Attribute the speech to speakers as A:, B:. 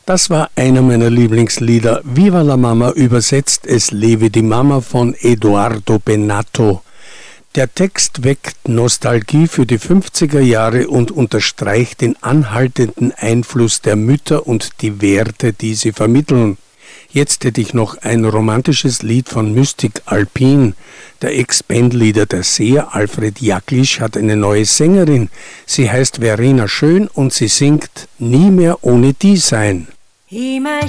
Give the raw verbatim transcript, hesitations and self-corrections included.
A: Das war einer meiner Lieblingslieder. Viva la Mama, übersetzt Es lebe die Mama von Eduardo Benato. Der Text weckt Nostalgie für die fünfziger Jahre und unterstreicht den anhaltenden Einfluss der Mütter und die Werte, die sie vermitteln. Jetzt hätte ich noch ein romantisches Lied von Mystic Alpine. Der Ex-Bandleader der Seer, Alfred Jaklisch, hat eine neue Sängerin. Sie heißt Verena Schön und sie singt Nie mehr ohne die sein.